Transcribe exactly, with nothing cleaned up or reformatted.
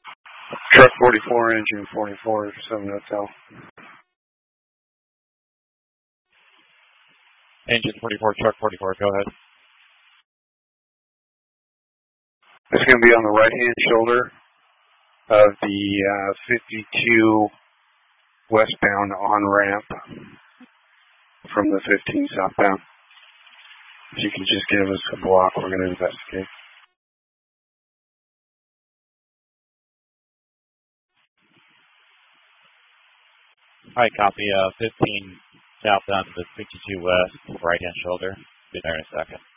Truck forty-four, engine forty-four, seven hotel. Engine forty-four, truck forty-four, go ahead. It's going to be on the right-hand shoulder of the uh, fifty-two westbound on-ramp from the fifteen southbound. If you can just give us a block, we're going to investigate. All right, copy. Uh, fifteen southbound to the fifty-two west, right-hand shoulder. Be there in a second.